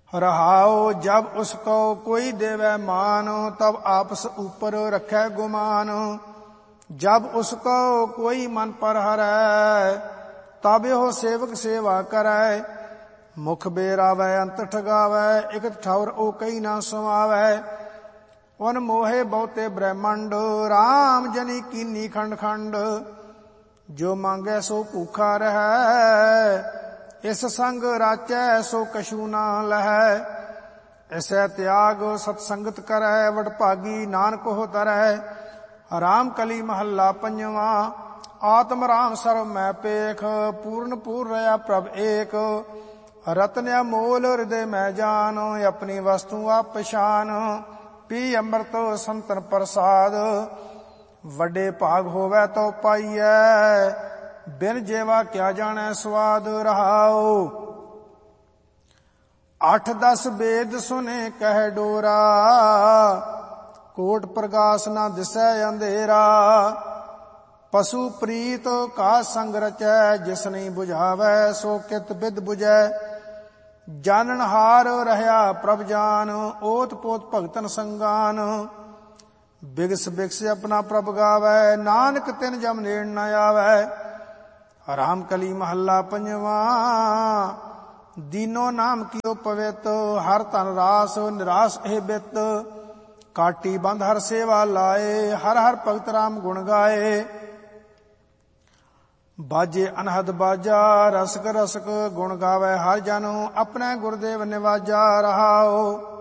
रहाओ जब उसको कोई देवै मान, तब आपस ऊपर रखै गुमान। जब उसको कोई मन पर हरै, तब यो सेवक सेवा करै। मुख बेरावै अंत ठगावै, एक ठौर ओ कई ना समावै। उन मोहे बहुते ब्रह्मंड, राम जनी कीनी खंड खंड। जो मांगै सो भूखा रहै, इस संग राचै सो कछु ना लहै। ऐसै त्याग सतसंगत करै, वडभागी नानक हो तरै। राम कली महला पंजवा। आत्म राम सर्व मैं पेख, पूर्ण पूर रया प्रभ एक। रतन अमोल हृदय मैं जान, अपनी वस्तु आप पछान। पी अमृत संतन प्रसाद, वड्डे भाग होवै तो पाइयै। बिन जेवा क्या जानै स्वाद। रहाओ 8-10 वेद सुने कह डोरा, कोट प्रकाश न दिसै अंधेरा। पशु प्रीत का संग रचै, जिस नहीं बुझावै सो कित बिद बुझै। जाननहार रहया प्रभ जान, ओत पोत भगतन संगान। बिगस बिगस अपना प्रभ गावै, नानक तिन जम नेड़ न आवै। राम कली महला पंजवा। दीनो नाम कियो पवित, हर तन रास निरास ए बित। काटी बंध हर सेवा लाए, हर हर भगत राम गुण गाए। बाजे अनहद बाजा, रसक रसक गुण गावै हर जन। अपने गुरुदेव निवाजा। रहाओ